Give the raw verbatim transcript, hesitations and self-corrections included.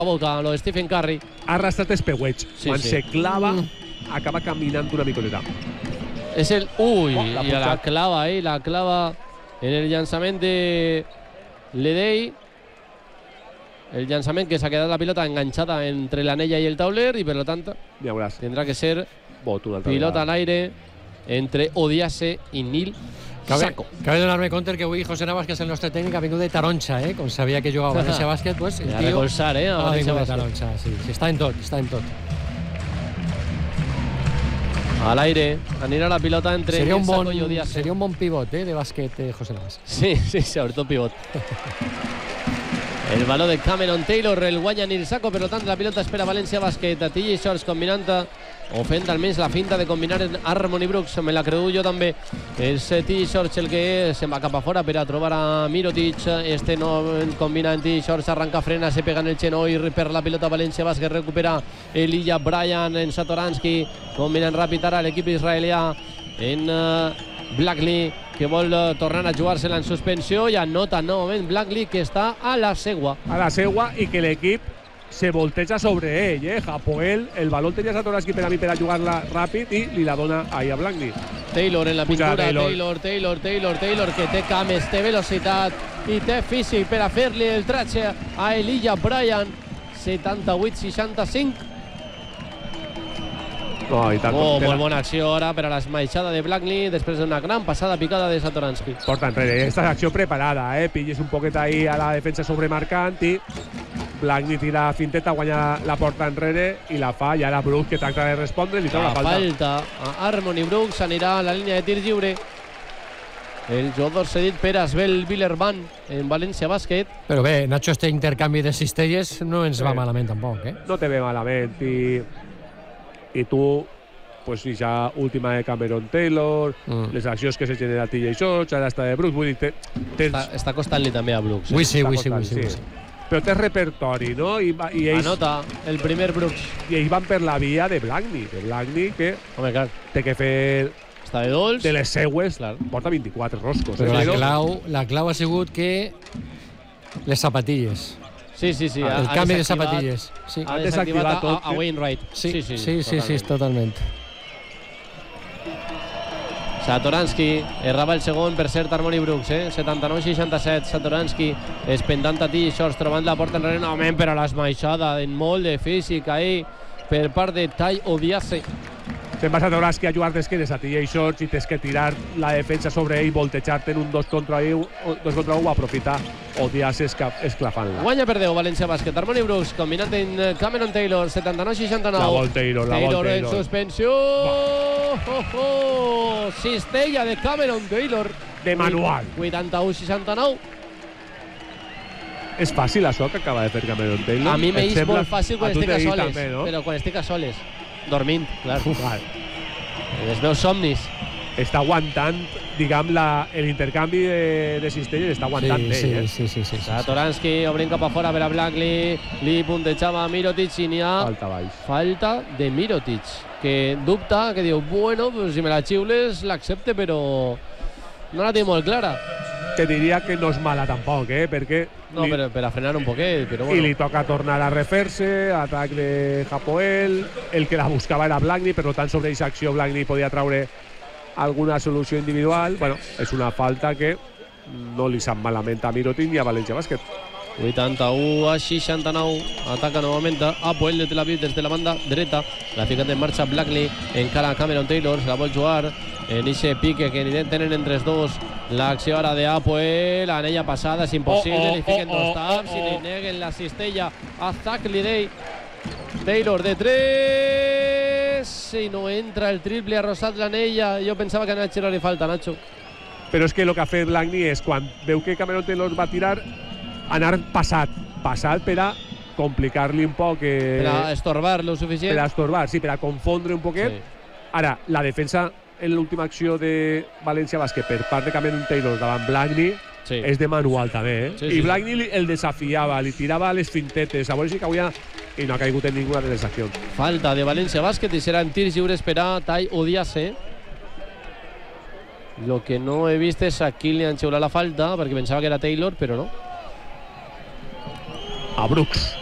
boca, lo de Stephen Curry. Ha arrastrat els peuets. Sí, Quan sí. se clava, acaba caminant una micoleta. Es el... Uy, Oh, la y a la punta. clava ahí, la clava en el llançament de Ledey. El llançament que s'ha quedat la pilota enganchada entre l'anella i el tauler y por lo tanto Ja veuràs. tendrá que ser Bot una altra pilota al vegada. aire entre Odiase i Nil Cabe, Saco. cabe donar-me compte que avui José Navas, que és el nostre tècnic, ha vingut de taronxa, eh? Com sabia que jugava a València Bàsquet, pues, el A tio recolzar, eh? A ha València vingut de Bàsquet. taronxa, sí, sí, està en tot, està en tot. Al aire, anirà la pilota entre Seria un Nil Saco bon, i Odiase. seria un bon pivot, eh, de bàsquet, eh, José Navas. Sí, sí, sobre todo pivot. El baló de Cameron Taylor, el guanya Nil Saco, per tant la pilota espera València Bàsquet. T J Shorts combinant, o fent almenys la finta de combinar en Harmony Brooks, me la creu jo també. És T J Shorts el que se'n va cap a fora per a trobar a Mirotic. Este no combina en T J Shorts, arranca, frena, se pega en el genoll per la pilota València Bàsquet, recupera Elijah Bryant en Satoransky, combinant ràpid ara l'equip israelià en uh, Blackley, que vol uh, tornar a jugar-se-la en suspensió i anota novament Blackley, que està a la segua. A la segua i que l'equip se volteja sobre ell, eh? Hapoel, el balón tenia Satoransky per a mi per a jugar-la ràpid i li la dona ahí a Blackley. Taylor en la Puja pintura, Taylor. Taylor, Taylor, Taylor, Taylor, que té cames, té velocitat i té físic per a fer-li el tratge a Elijah Bryant. setanta-vuit seixanta-cinc. No, i tant. Oh, Té la- molt bona acció ara per a l'esmaixada de Blackley després d'una gran passada picada de Satoransky. Porta enrere. Esta acció preparada, eh? Pilles un poquet ahí a la defensa sobremarcant i Blackley tira finteta, guanya la porta enrere i la fa, i ara Brooks, que tracta de respondre, li treu la La falta. falta a Harmony Brooks, anirà a la línia de tir lliure. El jugador cedit per Asbel Villerban en València Bàsquet. Però bé, Nacho, este intercanvi de cistelles no ens va Sí. malament tampoc, eh? No te ve malament i, i tu pues ja última de Cameron Taylor, Mm. les accions que se genera a T J Shorts, ara està de Brooks, vull dir, te, tens, Està, està costant-li també a Brooks. Avui sí, està avui sí, avui costant, sí, avui sí. però té repertori, no? I, va- i, ells, Anota el primer Brooks. i ells van per la via de Blackley, de Blackley que Home, clar, té que fer està de dolç. de les seues, Clar. porta vint-i-quatre roscos. Però eh? la clau, la clau ha sigut que les zapatilles, Sí, sí, sí. Ah, ha- el ha canvi de desactivat- zapatilles. Sí, Ha Han desactivat desactivat a, tot, a sí. Wainwright. sí, sí, sí, sí, sí, totalment. Satoransky errava el segon per cert Harmony Brooks, eh? setanta-nou seixanta-set. Satoransky és pendant a ti, Shorts trobant la porta enrere novament, però l'esmaixada en molt de físic ahí per part de Tai Odiase. Te'n vas a Satoransky a jugar d'esquenes a T J Shorts i tens que tirar la defensa sobre ell, voltejar-te en un dos contra un, dos contra un, aprofitar Odiase esclafant-la. Guanya per deu València Bàsquet. Harmony Brooks combinant en Cameron Taylor, setanta-nou seixanta-nou. La vol Taylor, la vol Taylor en Taylor. suspensió. Oh, oh. Cistella de Cameron Taylor. De manual. vuitanta-u seixanta-nou. És fàcil això que acaba de fer Cameron Taylor? A mi Et m'és sembla? molt fàcil quan A tu estic a t'he dit soles, també, no? però quan estic a soles, dormint, clar. Val. Els meus somnis. Està aguantant, diguem, la, l'intercanvi de, de cistelles està aguantant Sí, ell, eh? sí, sí, sí, sí, sí. Satoransky obrint cap a fora per a Blackley, li puntejava a Mirotic i n'hi ha Falta baix. falta de Mirotic, que dubta, que diu, bueno, pues si me la xiules l'accepte, però no la tinc molt clara. Que diria que no és mala tampoc, eh? Perquè No, li, per, per a frenar un poquet, però i bueno. li toca tornar a refer-se, atac de Hapoel, el que la buscava era Blackley, per tant sobre aquesta acció Blackley podia traure alguna solució individual. Bueno, és una falta que no li sap malament a Mirotic ni a València Bàsquet. vuitanta-u a seixanta-nou. Ataca novament a Apoel de Tel Aviv des de la banda dreta. La ficat en marxa Blackley, encara Cameron Taylor, se la vol jugar en ese pique que ni tenen entre els dos. L'acció ara de Apoel, anella passada, és impossible, Oh, oh, li fiquen oh, dos oh, taps oh, i li oh. neguen la cistella a Zach Lidey. Taylor de tres i no entra el triple, ha rosat l'anella. Jo pensava que anava a xirar-li falta, Nacho. Però és que el que ha fet Blackley és, quan veu que Cameron Taylor va tirar, anar passat, passat per a complicar-li un poc, eh, Per a estorbar-lo suficient. per a estorbar, sí, per a confondre un poquet. Sí. Ara, la defensa en l'última acció de València Bàsquet per part de Cameron Taylor davant Blackley Sí. és de manual també, eh? Sí, I sí, Blackley li- el desafiava, li tirava les fintetes, a veure si cauia, i no ha caigut en ninguna de les accions. Falta de València Bàsquet i serà en tirs lliures per a Tai Odiase. Lo que no he vist és a qui li han xiulat la falta, perquè pensava que era Taylor, però no. A Brooks.